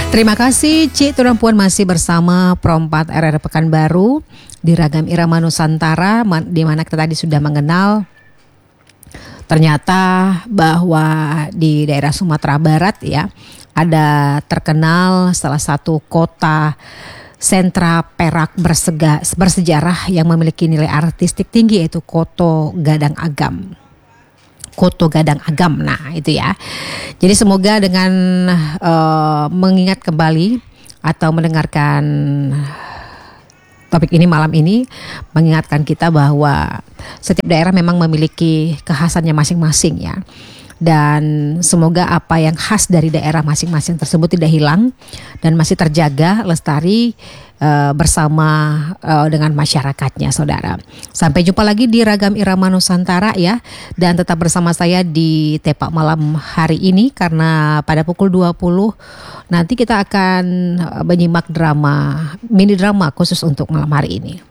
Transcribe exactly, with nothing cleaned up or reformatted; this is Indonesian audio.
Terima kasih Cik Tuan Puan masih bersama Pro empat R R Pekanbaru di Ragam Irama Nusantara, di mana kita tadi sudah mengenal ternyata bahwa di daerah Sumatera Barat ya ada terkenal salah satu kota sentra perak bersega, bersejarah yang memiliki nilai artistik tinggi, yaitu Koto Gadang Agam. Koto Gadang Agam, nah itu ya. Jadi semoga dengan uh, mengingat kembali atau mendengarkan topik ini malam ini mengingatkan kita bahwa setiap daerah memang memiliki kekhasannya masing-masing ya. Dan semoga apa yang khas dari daerah masing-masing tersebut tidak hilang dan masih terjaga, lestari uh, bersama uh, dengan masyarakatnya, saudara. Sampai jumpa lagi di Ragam Irama Nusantara ya. Dan tetap bersama saya di Tepak Malam hari ini, karena pada pukul dua puluh nanti kita akan menyimak drama, mini drama khusus untuk malam hari ini.